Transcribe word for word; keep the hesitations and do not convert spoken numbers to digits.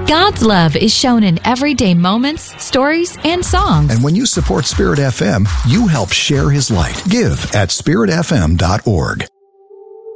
God's love is shown in everyday moments, stories, and songs. And when you support Spirit F M, you help share His light. Give at spirit f m dot org.